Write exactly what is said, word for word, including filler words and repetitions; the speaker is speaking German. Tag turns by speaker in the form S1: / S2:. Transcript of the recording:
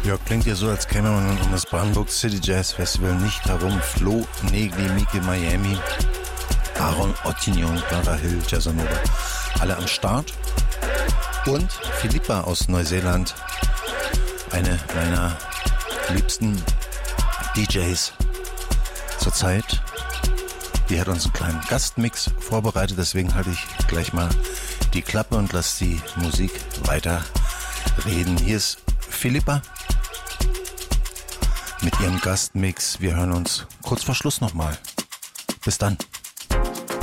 S1: Ja, klingt ja so, als käme man um das Brandenburg City Jazz Festival nicht herum. Flo, Negli, Mike, Miami, Aaron, Ottignon, Clara Hill, Jazzanova, alle am Start. Und Philippa aus Neuseeland, eine meiner liebsten D Js zurzeit. Die hat uns einen kleinen Gastmix vorbereitet, deswegen halte ich gleich mal die Klappe und lasse die Musik weiter reden. Hier ist Philippa mit ihrem Gastmix. Wir hören uns kurz vor Schluss nochmal. Bis dann.